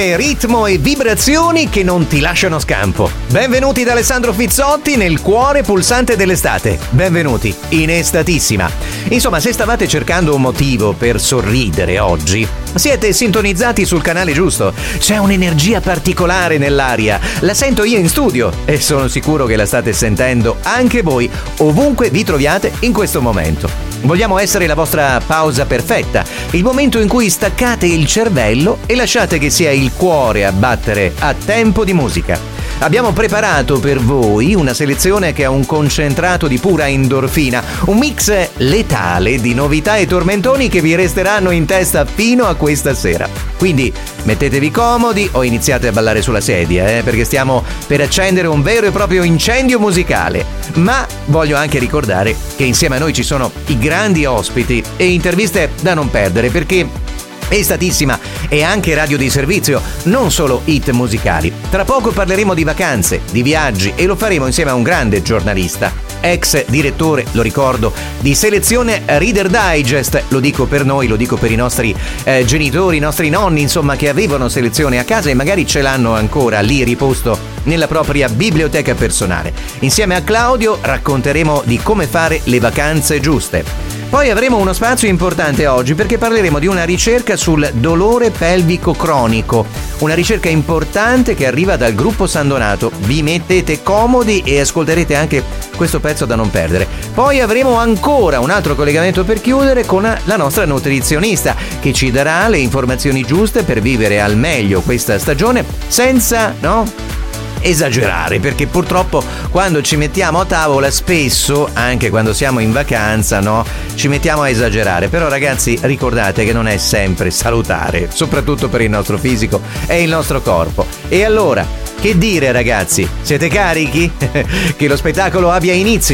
musiche, ritmo e vibrazioni che non ti lasciano scampo. Benvenuti da Alessandro Fizzotti nel cuore pulsante dell'estate. Benvenuti in Estatissima. Insomma, se stavate cercando un motivo per sorridere oggi, siete sintonizzati sul canale giusto. C'è un'energia particolare nell'aria. La sento io in studio e sono sicuro che la state sentendo anche voi, ovunque vi troviate in questo momento. Vogliamo essere la vostra pausa perfetta, il momento in cui staccate il cervello e lasciate che sia il cuore a battere a tempo di musica. Abbiamo preparato per voi una selezione che ha un concentrato di pura endorfina, un mix letale di novità e tormentoni che vi resteranno in testa fino a questa sera. Quindi mettetevi comodi o iniziate a ballare sulla sedia, perché stiamo per accendere un vero e proprio incendio musicale. Ma voglio anche ricordare che insieme a noi ci sono i grandi ospiti e interviste da non perdere, perché Estatissima è anche radio di servizio, non solo hit musicali. Tra poco parleremo di vacanze, di viaggi e lo faremo insieme a un grande giornalista, ex direttore, lo ricordo, di selezione Reader Digest. Lo dico per noi, lo dico per i nostri genitori, i nostri nonni, insomma, che avevano selezione a casa e magari ce l'hanno ancora lì riposto nella propria biblioteca personale. Insieme a Claudio racconteremo di come fare le vacanze giuste. Poi avremo uno spazio importante oggi perché parleremo di una ricerca sul dolore pelvico cronico, una ricerca importante che arriva dal gruppo San Donato. Vi mettete comodi e ascolterete anche questo pezzo da non perdere. Poi avremo ancora un altro collegamento per chiudere con la nostra nutrizionista che ci darà le informazioni giuste per vivere al meglio questa stagione senza, esagerare, perché purtroppo quando ci mettiamo a tavola spesso, anche quando siamo in vacanza, ci mettiamo a esagerare. Però ragazzi, ricordate che non è sempre salutare, soprattutto per il nostro fisico e il nostro corpo. E allora, che dire ragazzi? Siete carichi? Che lo spettacolo abbia inizio.